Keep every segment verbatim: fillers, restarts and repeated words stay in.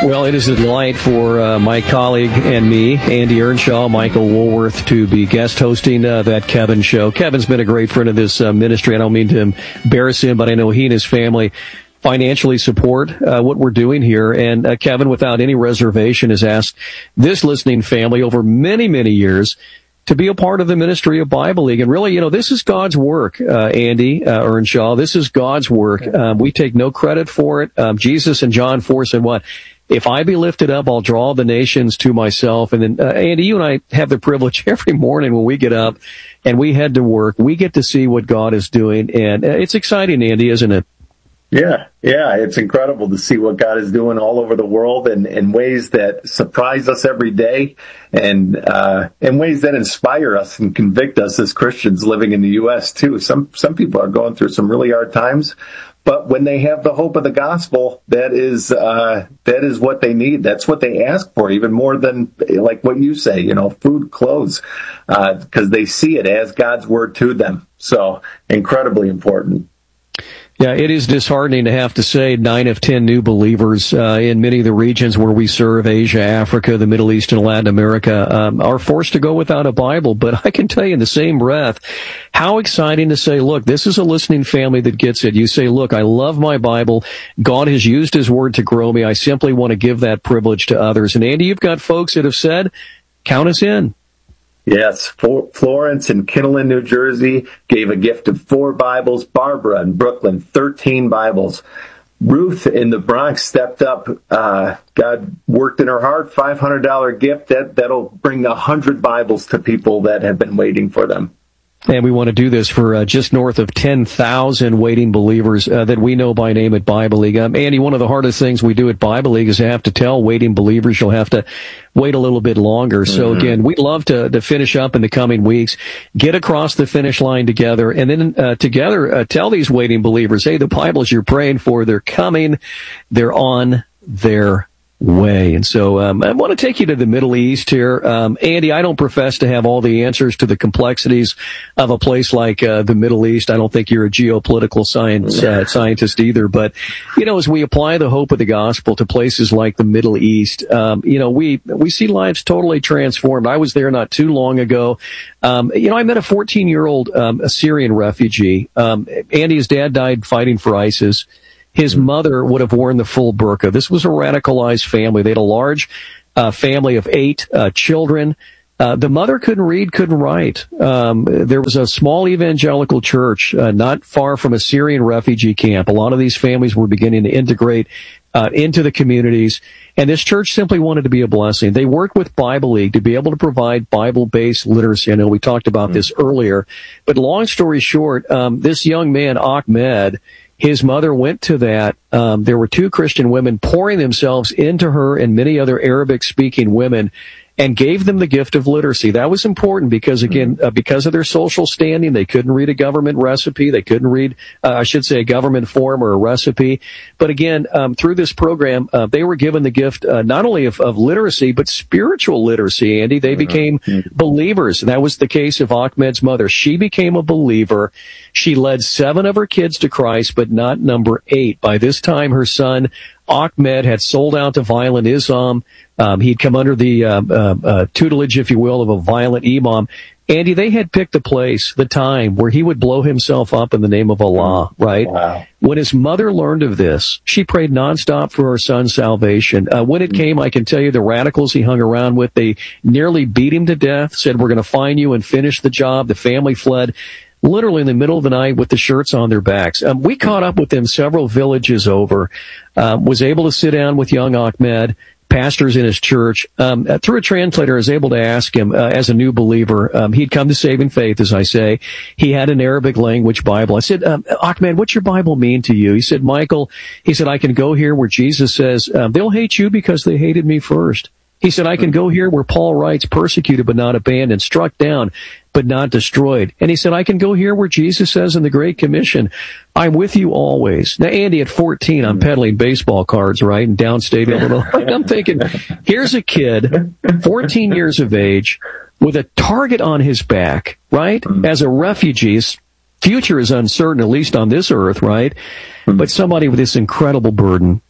Well, it is a delight for uh, my colleague and me, Andy Earnshaw, Michael Woolworth, to be guest hosting uh, that Kevin show. Kevin's been a great friend of this uh, ministry. I don't mean to embarrass him, but I know he and his family financially support uh, what we're doing here. And uh, Kevin, without any reservation, has asked this listening family over many, many years to be a part of the ministry of Bible League. And really, you know, this is God's work, uh, Andy uh, Earnshaw. This is God's work. Um, we take no credit for it. Um, Jesus and John four said what? If I be lifted up, I'll draw the nations to myself. And then, uh, Andy, you and I have the privilege every morning when we get up and we head to work, we get to see what God is doing. And uh, it's exciting, Andy, isn't it? Yeah, yeah, it's incredible to see what God is doing all over the world and in ways that surprise us every day and uh in ways that inspire us and convict us as Christians living in the U S too. Some some people are going through some really hard times, but when they have the hope of the gospel, that is uh that is what they need. That's what they ask for, even more than like what you say, you know, food, clothes, uh because they see it as God's word to them. So incredibly important. Yeah, it is disheartening to have to say nine of ten new believers uh, in many of the regions where we serve, Asia, Africa, the Middle East, and Latin America, um, are forced to go without a Bible. But I can tell you in the same breath, how exciting to say, look, this is a listening family that gets it. You say, look, I love my Bible. God has used his word to grow me. I simply want to give that privilege to others. And Andy, you've got folks that have said, count us in. Yes, Florence in Kinnelon, New Jersey, gave a gift of four Bibles. Barbara in Brooklyn, thirteen Bibles. Ruth in the Bronx stepped up. Uh, God worked in her heart, five hundred dollars gift. That, that'll bring one hundred Bibles to people that have been waiting for them. And we want to do this for uh, just north of ten thousand waiting believers uh, that we know by name at Bible League. Um, Andy, one of the hardest things we do at Bible League is to have to tell waiting believers you'll have to wait a little bit longer. Mm-hmm. So again, we'd love to, to finish up in the coming weeks, get across the finish line together, and then uh, together uh, tell these waiting believers, hey, the Bibles you're praying for, they're coming, they're on their way. And so um, I want to take you to the Middle East here. Um, Andy, I don't profess to have all the answers to the complexities of a place like uh, the Middle East. I don't think you're a geopolitical science uh, scientist either. But, you know, as we apply the hope of the gospel to places like the Middle East, um, you know, we we see lives totally transformed. I was there not too long ago. Um, you know, I met a fourteen-year-old um, Assyrian refugee. Um, Andy, his dad died fighting for ISIS. His mother would have worn the full burqa. This was a radicalized family. They had a large uh, family of eight uh, children. Uh, the mother couldn't read, couldn't write. Um, there was a small evangelical church uh, not far from a Syrian refugee camp. A lot of these families were beginning to integrate uh, into the communities, and this church simply wanted to be a blessing. They worked with Bible League to be able to provide Bible-based literacy. I know we talked about mm-hmm. this earlier, but long story short, um, this young man, Ahmed, his mother went to that. Um, there were two Christian women pouring themselves into her and many other Arabic-speaking women and gave them the gift of literacy. That was important because, again, uh, because of their social standing, they couldn't read a government recipe. They couldn't read, uh, I should say, a government form or a recipe. But again, um, through this program, uh, they were given the gift uh, not only of, of literacy, but spiritual literacy, Andy. They became believers. And that was the case of Ahmed's mother. She became a believer. She led seven of her kids to Christ, but not number eight. By this time, her son, Ahmed, had sold out to violent Islam. Um, he'd come under the uh, uh, uh, tutelage, if you will, of a violent imam. Andy, they had picked the place, the time, where he would blow himself up in the name of Allah, right? Wow. When his mother learned of this, she prayed nonstop for her son's salvation. Uh, when it came, I can tell you, the radicals he hung around with, they nearly beat him to death, said, we're going to find you and finish the job. The family fled. Literally in the middle of the night with the shirts on their backs. Um, we caught up with them several villages over, um, was able to sit down with young Ahmed, pastors in his church, um, uh, through a translator, I was able to ask him, uh, as a new believer, um, he'd come to saving faith, as I say. He had an Arabic language Bible. I said, um, Ahmed, what's your Bible mean to you? He said, Michael, he said, I can go here where Jesus says, um, they'll hate you because they hated me first. He said, I can go here where Paul writes, persecuted but not abandoned, struck down but not destroyed. And he said, I can go here where Jesus says in the Great Commission, I'm with you always. Now, Andy, at fourteen, I'm peddling baseball cards, right, in downstate Illinois. I'm thinking, here's a kid, fourteen years of age, with a target on his back, right, as a refugee. His future is uncertain, at least on this earth, right? But somebody with this incredible burden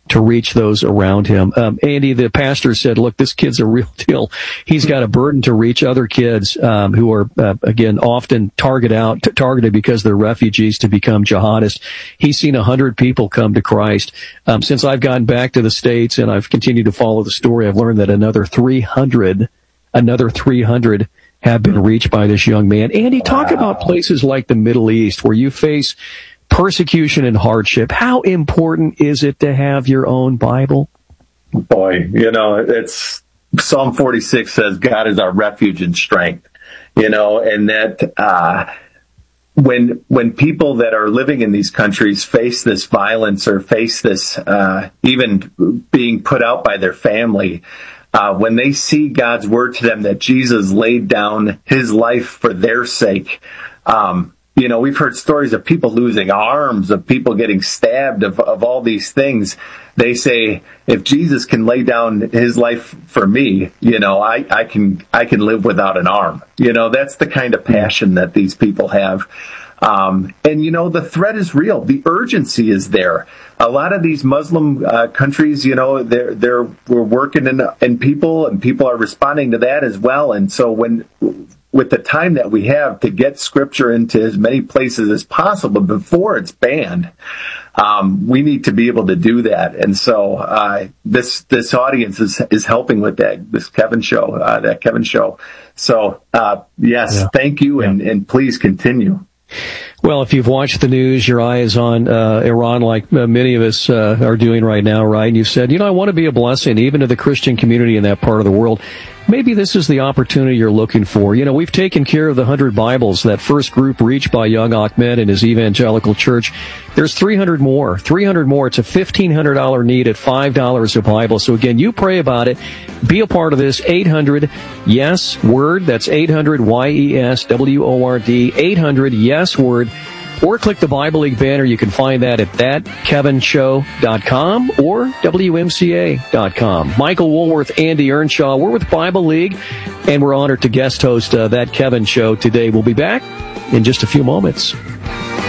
to reach those around him. Um, Andy, the pastor, said, look, this kid's a real deal. He's got a burden to reach other kids um, who are, uh, again, often target out, t- targeted because they're refugees to become jihadists. He's seen one hundred people come to Christ. Um, since I've gotten back to the States and I've continued to follow the story, I've learned that another three hundred, another three hundred have been reached by this young man. Andy, talk wow. about places like the Middle East where you face persecution and hardship. How important is it to have your own Bible? Boy, you know, it's Psalm forty-six says God is our refuge and strength, you know, and that, uh, when, when people that are living in these countries face this violence or face this, uh, even being put out by their family, uh, when they see God's word to them that Jesus laid down his life for their sake, um, you know, we've heard stories of people losing arms, of people getting stabbed, of, of all these things. They say, if Jesus can lay down his life for me, you know, I, I can, I can live without an arm. You know, that's the kind of passion that these people have. Um, and you know, the threat is real. The urgency is there. A lot of these Muslim uh, countries, you know, they're, they're, we're working in, in people and people are responding to that as well. And so when, with the time that we have to get scripture into as many places as possible before it's banned, um, we need to be able to do that. And so, uh, this, this audience is, is helping with that, this Kevin show, uh, that Kevin show. So, uh, yes, yeah. thank you. Yeah. And, and please continue. Well, if you've watched the news, your eye is on uh, Iran like uh, many of us uh, are doing right now, right? And you've said, you know, I want to be a blessing even to the Christian community in that part of the world. Maybe this is the opportunity you're looking for. You know, we've taken care of the one hundred Bibles, that first group reached by young Ahmed and his evangelical church. There's three hundred more, three hundred more. It's a fifteen hundred dollars need at five dollars a Bible. So again, you pray about it. Be a part of this. eight hundred yes word. That's eight hundred Y E S W O R D. eight hundred yes word. Or click the Bible League banner. You can find that at that kevin show dot com or W M C A dot com. Michael Woolworth, Andy Earnshaw. We're with Bible League, and we're honored to guest host uh, That Kevin Show today. We'll be back in just a few moments.